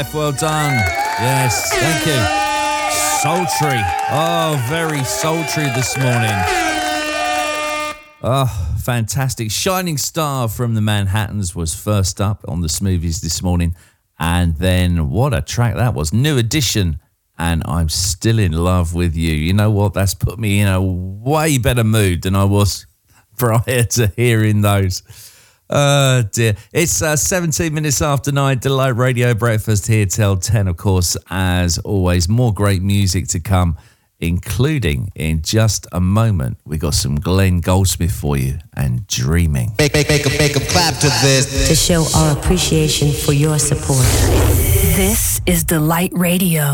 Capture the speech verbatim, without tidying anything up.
Well done. Yes, thank you. Sultry. Oh, very sultry this morning. Oh, fantastic. Shining Star from the Manhattans was first up on the Smoothies this morning. And then what a track that was. New Edition. And I'm Still in Love with You. You know what? That's put me in a way better mood than I was prior to hearing those. Oh dear. It's uh, seventeen minutes after nine. Delight Radio Breakfast here till ten, of course. As always, more great music to come, including in just a moment. We got some Glenn Goldsmith for you and Dreaming. Make, make, make, make a clap to this. To show our appreciation for your support. This is Delight Radio.